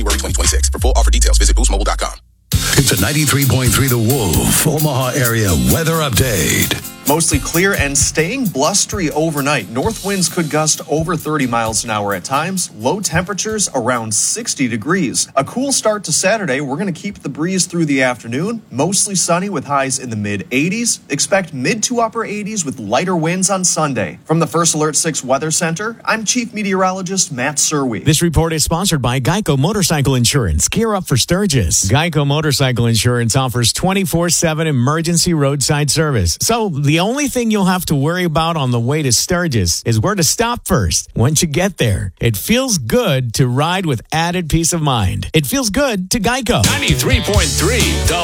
January 2026. For full offer details, visit boostmobile.com. It's a 93.3 The Wolf Omaha area weather update. Mostly clear and staying blustery overnight. North winds could gust over 30 miles an hour at times. Low temperatures around 60 degrees. A cool start to Saturday. We're going to keep the breeze through the afternoon. Mostly sunny with highs in the mid-80s. Expect mid to upper 80s with lighter winds on Sunday. From the First Alert 6 Weather Center, I'm Chief Meteorologist Matt Serwe. This report is sponsored by Geico Motorcycle Insurance. Gear up for Sturgis. Geico Motorcycle Insurance offers 24/7 emergency roadside service. So the only thing you'll have to worry about on the way to Sturgis is where to stop first. Once you get there, it feels good to ride with added peace of mind. It feels good to Geico. 93.3 The